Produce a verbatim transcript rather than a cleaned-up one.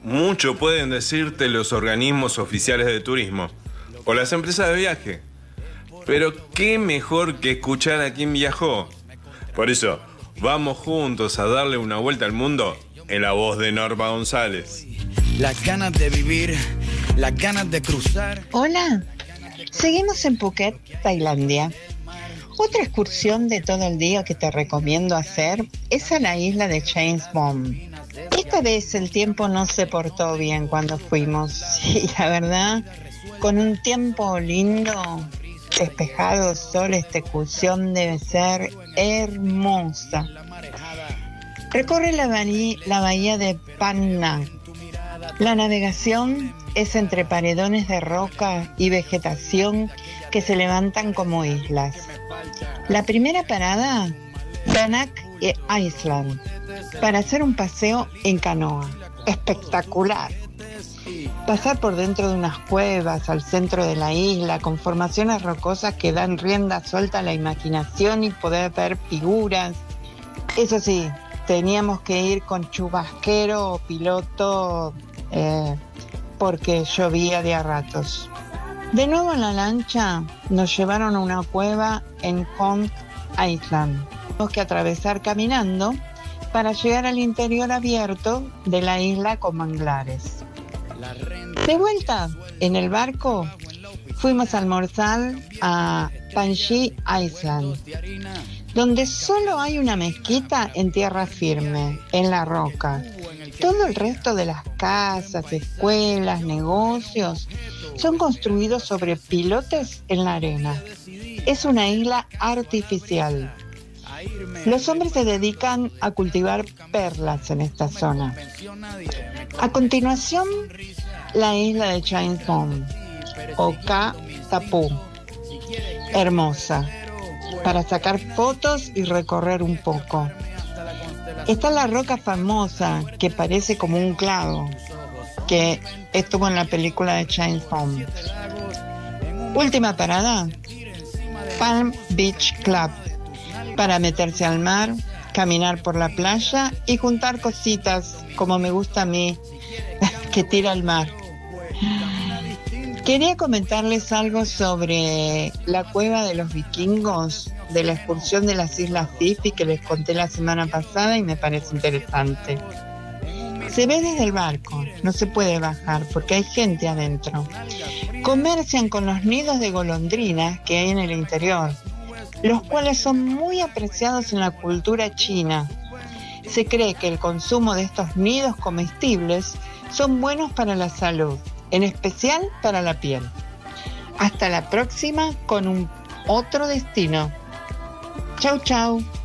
mucho pueden decirte los organismos oficiales de turismo o las empresas de viaje, pero qué mejor que escuchar a quien viajó. Por eso, vamos juntos a darle una vuelta al mundo en la voz de Norma González. Las ganas de vivir, las ganas de cruzar. Hola, seguimos en Phuket, Tailandia. Otra excursión de todo el día que te recomiendo hacer es a la isla de James Bond. Esta vez el tiempo no se portó bien cuando fuimos. Y la verdad, con un tiempo lindo, despejado, sol, esta excursión debe ser hermosa. Recorre la bahía, la bahía de Phang Nga. La navegación es entre paredones de roca y vegetación que se levantan como islas. La primera parada, Danak Island, para hacer un paseo en canoa. Espectacular. Pasar por dentro de unas cuevas al centro de la isla con formaciones rocosas que dan rienda suelta a la imaginación y poder ver figuras. Eso sí, teníamos que ir con chubasquero o piloto eh, porque llovía de a ratos. De nuevo en la lancha nos llevaron a una cueva en Hong Island. Tuvimos que atravesar caminando para llegar al interior abierto de la isla con manglares. De vuelta en el barco fuimos a almorzar a Panji Island, donde solo hay una mezquita en tierra firme, en la roca. Todo el resto de las casas, escuelas, negocios son construidos sobre pilotes en la arena. Es una isla artificial. Los hombres se dedican a cultivar perlas en esta zona. A continuación, la isla de Chai Thom, o Koh Tapu, hermosa, para sacar fotos y recorrer un poco. Está la roca famosa que parece como un clavo, que estuvo en la película de Chai Thom. Última parada, Palm Beach Club, para meterse al mar, caminar por la playa y juntar cositas, como me gusta a mí, que tira al mar. Quería comentarles algo sobre la cueva de los vikingos, de la excursión de las Islas Fifi que les conté la semana pasada y me parece interesante. Se ve desde el barco, no se puede bajar porque hay gente adentro. Comercian con los nidos de golondrinas que hay en el interior, los cuales son muy apreciados en la cultura china. Se cree que el consumo de estos nidos comestibles son buenos para la salud, en especial para la piel. Hasta la próxima con un otro destino. Chau, chau.